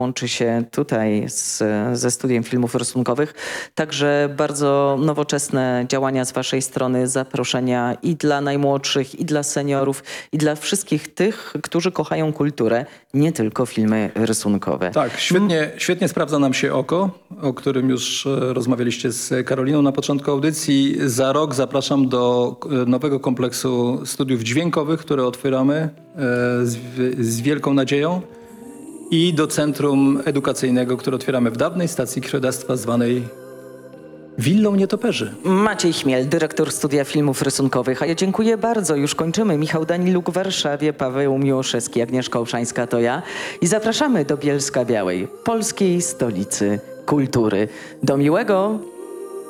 łączy się tutaj ze studiem filmów rysunkowych. Także bardzo nowoczesne działania z waszej strony, zaproszenia i dla najmłodszych, i dla seniorów, i dla wszystkich tych, którzy kochają kulturę, nie tylko filmy rysunkowe. Tak, świetnie sprawdza nam się Oko, o którym już rozmawialiście z Karoliną na początku audycji. Za rok zapraszam do nowego kompleksu studiów dźwiękowych, które otwieramy z wielką nadzieją, i do centrum edukacyjnego, które otwieramy w dawnej stacji krwiodawstwa zwanej Willą Nietoperzy. Maciej Chmiel, dyrektor Studia Filmów Rysunkowych. A ja dziękuję bardzo. Już kończymy. Michał Daniluk w Warszawie, Paweł Miłoszewski, Agnieszka Olszańska to ja. I zapraszamy do Bielska-Białej, polskiej stolicy kultury. Do miłego